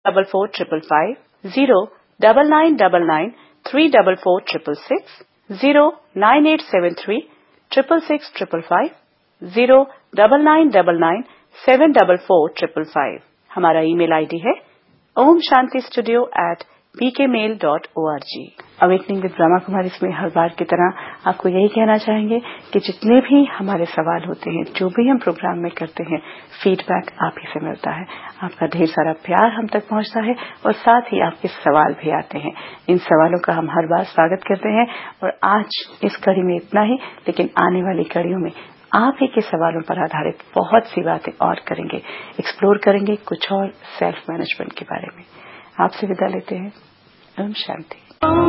4455, 09999 34466, 09873 66655, 09999 74455। हमारा email ID है omshantistudio@pkmail.org। Awakening with Brahma Kumari इसमें हर बार की तरह आपको यही कहना चाहेंगे कि जितने भी हमारे सवाल होते हैं, जो भी हम प्रोग्राम में करते हैं, फीडबैक आप ही से मिलता है। आपका ढेर सारा प्यार हम तक पहुंचता है और साथ ही आपके सवाल भी आते हैं। इन सवालों का हम हर बार स्वागत करते हैं और आज इस कड़ी में इतना ही, लेकिन आने वाली कड़ियों में आप ही के सवालों पर आधारित बहुत सी बातें और करेंगे, एक्सप्लोर करेंगे कुछ और सेल्फ मैनेजमेंट के बारे में। आपसे विदा लेते हैं। ओम शांति।